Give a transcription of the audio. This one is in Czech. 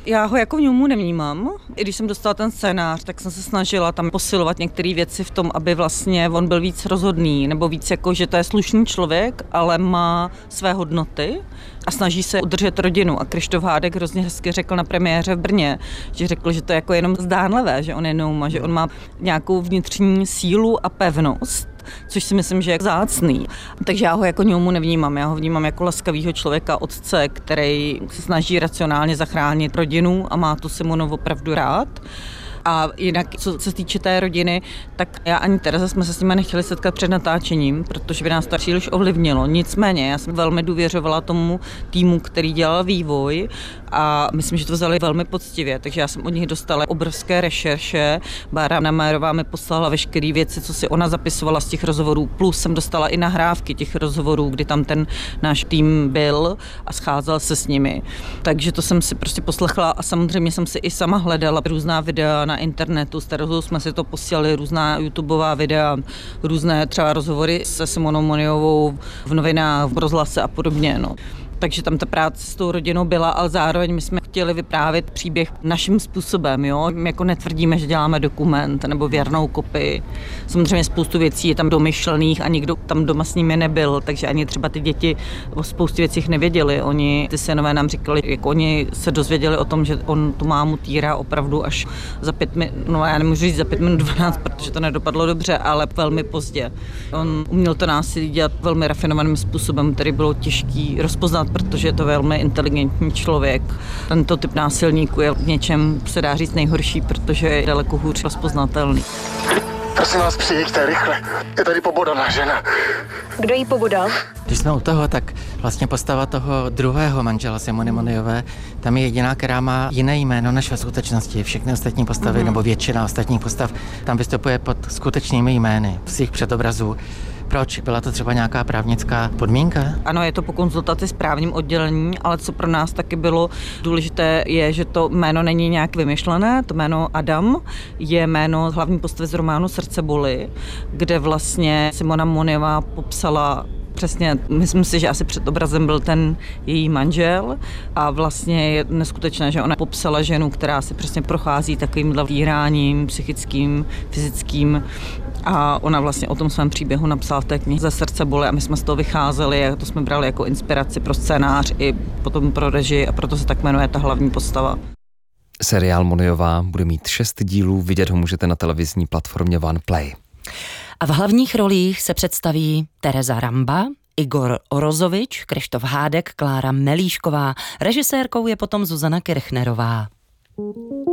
Já ho jako vňumu nevnímám. I když jsem dostala ten scénář, tak jsem se snažila tam posilovat některé věci v tom, aby vlastně on byl víc rozhodný, nebo víc jako, že to je slušný člověk, ale má své hodnoty a snaží se udržet rodinu. A Kryštof Hádek hrozně hezky řekl na premiéře v Brně, že řekl, že to je jako jenom zdánlivé, že on je nouma, že on má nějakou vnitřní sílu a pevnost, což si myslím, že je vzácný. Takže já ho jako ňoumu nevnímám, já ho vnímám jako laskavýho člověka, otce, který se snaží racionálně zachránit rodinu a má tu Simonu opravdu rád. A jinak, co se týče té rodiny, tak já ani Tereza jsme se s nimi nechtěli setkat před natáčením, protože by nás to příliš ovlivnilo. Nicméně, já jsem velmi důvěřovala tomu týmu, který dělal vývoj a myslím, že to vzali velmi poctivě, takže já jsem od nich dostala obrovské rešerše. Bára Namérová mi poslala veškeré věci, co si ona zapisovala z těch rozhovorů, plus jsem dostala i nahrávky těch rozhovorů, kdy tam ten náš tým byl a scházel se s nimi. Takže to jsem si prostě poslechla a samozřejmě jsem si i sama hledala různá videa na internetu, s Terezou jsme si to posílali, různá YouTubeová videa, různé třeba rozhovory se Simonou Moniovou v novinách, v rozhlase a podobně. No. Takže tam ta práce s tou rodinou byla, ale zároveň my jsme chtěli vyprávět příběh naším způsobem, jo? My jako netvrdíme, že děláme dokument nebo věrnou kopii. Samozřejmě spoustu věcí je tam domyšlených a nikdo tam doma s nimi nebyl, takže ani třeba ty děti o spoustu věcích nevěděli. Ty synové nám říkali, jak oni se dozvěděli o tom, že on tu mámu týrá opravdu až za 5 minut, no já nemůžu říct za 5 minut 12, protože to nedopadlo dobře, ale velmi pozdě. On uměl to násilí dělat velmi rafinovaným způsobem, který bylo těžký rozpoznat, protože je to velmi inteligentní člověk. Tento typ násilníků je v něčem, se dá říct, nejhorší, protože je daleko hůř rozpoznatelný. Prosím vás, přijeďte rychle. Je tady pobodaná žena. Kdo jí pobodal? Když jsme u toho, tak vlastně postava toho druhého manžela Simony Moniové, tam je jediná, která má jiné jméno než ve skutečnosti. Všechny ostatní postavy, nebo většina ostatních postav, tam vystupuje pod skutečnými jmény z jejich předobrazů. Proč? Byla to třeba nějaká právnická podmínka? Ano, je to po konzultaci s právním oddělení, ale co pro nás taky bylo důležité, je, že to jméno není nějak vymyšlené. To jméno Adam je jméno hlavní postavy z románu Srdce boli, kde vlastně Simona Moniová popsala přesně, myslím si, že asi před obrazem byl ten její manžel a vlastně je neskutečné, že ona popsala ženu, která si přesně prochází takovým týráním psychickým, fyzickým a ona vlastně o tom svém příběhu napsala v té knize Ze srdce boli a my jsme z toho vycházeli a to jsme brali jako inspiraci pro scénář i potom pro režii a proto se tak jmenuje ta hlavní postava. Seriál Moniová bude mít 6 dílů, vidět ho můžete na televizní platformě OnePlay. A v hlavních rolích se představí Tereza Ramba, Igor Orozovič, Kryštof Hádek, Klára Melíšková. Režisérkou je potom Zuzana Kirchnerová.